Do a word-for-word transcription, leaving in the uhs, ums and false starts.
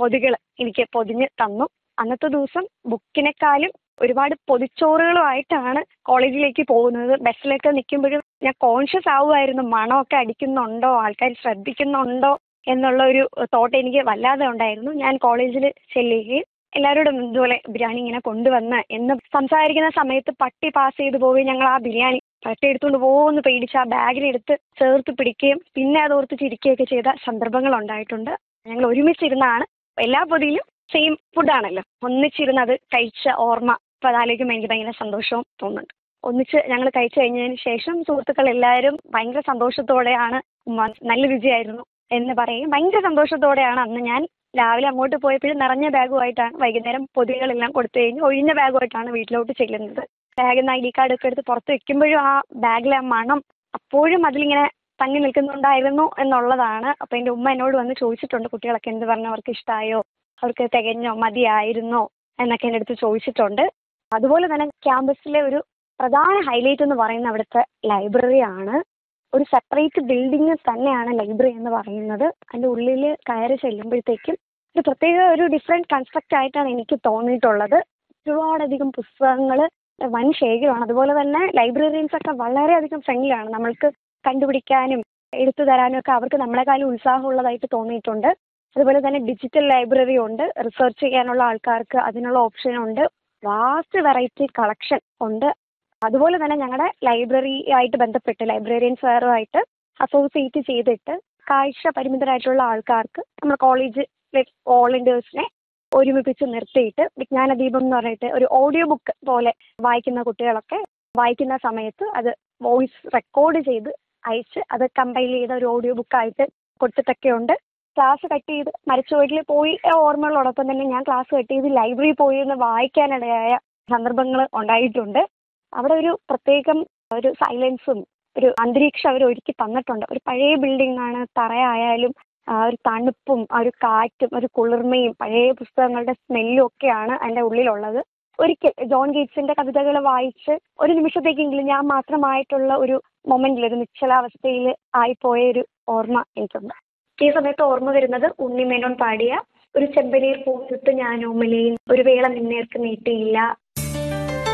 പൊതികൾ എനിക്ക് പൊതിഞ്ഞ് തന്നു. അന്നത്തെ ദിവസം ബുക്കിനെക്കാളും ഒരുപാട് പൊതിച്ചോറുകളുമായിട്ടാണ് കോളേജിലേക്ക് പോകുന്നത്. ബസ്സിലൊക്കെ നിൽക്കുമ്പോഴും ഞാൻ കോൺഷ്യസ് ആവുമായിരുന്നു, മണമൊക്കെ അടിക്കുന്നുണ്ടോ, ആൾക്കാർ ശ്രദ്ധിക്കുന്നുണ്ടോ എന്നുള്ള ഒരു തോട്ട് എനിക്ക് വല്ലാതെ ഉണ്ടായിരുന്നു. ഞാൻ കോളേജിൽ ചെല്ലുകയും എല്ലാവരോടും ഇതുപോലെ ബിരിയാണി ഇങ്ങനെ കൊണ്ടുവന്ന് എന്ന് സംസാരിക്കുന്ന സമയത്ത് പട്ടി പാസ് ചെയ്ത് പോവുകയും ഞങ്ങൾ ആ ബിരിയാണി പട്ടി എടുത്തുകൊണ്ട് പോകുമെന്ന് പേടിച്ച് ആ ബാഗിലെടുത്ത് ചേർത്ത് പിടിക്കുകയും പിന്നെ അത് ഓർത്ത് ചിരിക്കുകയൊക്കെ ചെയ്ത സന്ദർഭങ്ങൾ ഉണ്ടായിട്ടുണ്ട്. ഞങ്ങൾ ഒരുമിച്ചിരുന്നാണ്, എല്ലാ പൊതിയിലും സെയിം ഫുഡാണല്ലോ, ഒന്നിച്ചിരുന്ന് അത് കഴിച്ച ഓർമ്മ ഇപ്പോൾ അതാലോചിക്കുമ്പോൾ എനിക്ക് ഭയങ്കര സന്തോഷവും തോന്നുന്നുണ്ട്. ഒന്നിച്ച് ഞങ്ങൾ കഴിച്ചു കഴിഞ്ഞതിന് ശേഷം സുഹൃത്തുക്കൾ എല്ലാവരും ഭയങ്കര സന്തോഷത്തോടെയാണ് നല്ല രുചിയായിരുന്നു എന്ന് പറയും. ഭയങ്കര സന്തോഷത്തോടെയാണ് അന്ന് ഞാൻ രാവിലെ അങ്ങോട്ട് പോയപ്പോഴും നിറഞ്ഞ ബാഗുമായിട്ടാണ്, വൈകുന്നേരം പൊതികളെല്ലാം കൊടുത്തു കഴിഞ്ഞ് ഒഴിഞ്ഞ ബാഗുമായിട്ടാണ് വീട്ടിലോട്ട് ചെല്ലുന്നത്. ബാഗിൽ നിന്ന് ഐ ഡി കാർഡ് ഒക്കെ എടുത്ത് പുറത്ത് വെക്കുമ്പോഴും ആ ബാഗിലെ ആ മണം അപ്പോഴും അതിലിങ്ങനെ തങ്ങി നിൽക്കുന്നുണ്ടായിരുന്നു എന്നുള്ളതാണ്. അപ്പോൾ എൻ്റെ ഉമ്മ എന്നോട് വന്ന് ചോദിച്ചിട്ടുണ്ട്, കുട്ടികളൊക്കെ എന്ത് പറഞ്ഞു, അവർക്ക് ഇഷ്ടമായോ, അവർക്ക് തികഞ്ഞോ, മതിയായിരുന്നോ എന്നൊക്കെ എൻ്റെ അടുത്ത് ചോദിച്ചിട്ടുണ്ട്. അതുപോലെ തന്നെ ക്യാമ്പസിലെ ഒരു പ്രധാന ഹൈലൈറ്റ് എന്ന് പറയുന്നത് അവിടുത്തെ ലൈബ്രറിയാണ്. ഒരു സെപ്പറേറ്റ് ബിൽഡിംഗ് തന്നെയാണ് ലൈബ്രറി എന്ന് പറയുന്നത്. അതിൻ്റെ ഉള്ളിൽ കയറി ചെല്ലുമ്പോഴത്തേക്കും ഒരു പ്രത്യേക ഒരു ഡിഫറെൻറ്റ് കൺസ്ട്രക്റ്റ് ആയിട്ടാണ് എനിക്ക് തോന്നിയിട്ടുള്ളത്. ഒരുപാടധികം പുസ്തകങ്ങൾ, വൻ ശേഖരമാണ്. അതുപോലെ തന്നെ ലൈബ്രറിയൻസ് ഒക്കെ വളരെയധികം ഫ്രണ്ട്ലിയാണ്. നമ്മൾക്ക് കണ്ടുപിടിക്കാനും എടുത്തു തരാനും ഒക്കെ അവർക്ക് നമ്മളെക്കാളും ഉത്സാഹമുള്ളതായിട്ട് തോന്നിയിട്ടുണ്ട്. അതുപോലെ തന്നെ ഡിജിറ്റൽ ലൈബ്രറി ഉണ്ട്, റിസർച്ച് ചെയ്യാനുള്ള ആൾക്കാർക്ക് അതിനുള്ള ഓപ്ഷൻ ഉണ്ട്, വാസ്റ്റ് വെറൈറ്റി കളക്ഷൻ ഉണ്ട്. അതുപോലെ തന്നെ ഞങ്ങളുടെ ലൈബ്രറി ആയിട്ട് ബന്ധപ്പെട്ട് ലൈബ്രറിയൻസുകാരുമായിട്ട് അസോസിയേറ്റ് ചെയ്തിട്ട് കാഴ്ച പരിമിതരായിട്ടുള്ള ആൾക്കാർക്ക് നമ്മൾ കോളേജ് വോളണ്ടിയേഴ്സിനെ ഒരുമിപ്പിച്ച് നിർത്തിയിട്ട് വിജ്ഞാനദീപം എന്ന് പറഞ്ഞിട്ട് ഒരു ഓഡിയോ ബുക്ക് പോലെ വായിക്കുന്ന കുട്ടികളൊക്കെ വായിക്കുന്ന സമയത്ത് അത് വോയിസ് റെക്കോർഡ് ചെയ്ത് അയച്ച് അത് കമ്പൈൽ ചെയ്ത ഒരു ഓഡിയോ ബുക്കായിട്ട് കൊടുത്തിട്ടൊക്കെ ഉണ്ട്. ക്ലാസ് കട്ട് ചെയ്ത് മരിച്ചുവീട്ടിൽ പോയി ഓർമ്മകളോടൊപ്പം തന്നെ ഞാൻ ക്ലാസ് കട്ട് ചെയ്ത് ലൈബ്രറിയിൽ പോയി എന്ന് വായിക്കാനിടയായ സന്ദർഭങ്ങൾ ഉണ്ടായിട്ടുണ്ട്. അവിടെ ഒരു പ്രത്യേകം ഒരു സൈലൻസും ഒരു അന്തരീക്ഷം അവർ ഒരുക്കി തന്നിട്ടുണ്ട്. ഒരു പഴയ ബിൽഡിംഗ് ആണ്, തറയായാലും ഒരു തണുപ്പും ഒരു കാറ്റും ഒരു കുളിർമയും പഴയ പുസ്തകങ്ങളുടെ സ്മെല്ലും ഒക്കെയാണ് അതിൻ്റെ ഉള്ളിലുള്ളത്. ഒരിക്കൽ ജോൺ ഗേറ്റ്സിൻ്റെ കവിതകൾ വായിച്ച് ഒരു നിമിഷത്തേക്കെങ്കിലും ഞാൻ മാത്രമായിട്ടുള്ള ഒരു മൊമെന്റിൽ, ഒരു നിശ്ചലാവസ്ഥയിൽ ആയിപ്പോയ ഒരു ഓർമ്മ എനിക്കുണ്ട്. ഈ സമയത്ത് ഓർമ്മ വരുന്നത് ഉണ്ണിമേനോൻ പാടിയ ഒരു ചെമ്പനീർ പൂത്തിട്ട് ഞാൻ ഓമലയിൽ ഒരു വേള നിന്നേർക്ക് നീട്ടിയില്ല